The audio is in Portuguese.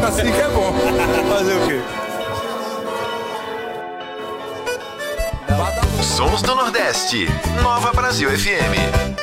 assim que é bom. Fazer o quê? Sons do Nordeste. Nova Brasil FM.